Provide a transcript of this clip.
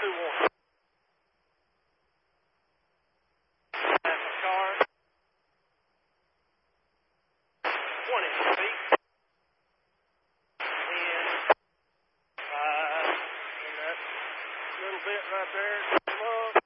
2-1. That's a car. 20 feet. 10, 5, and that little bit right there. Look.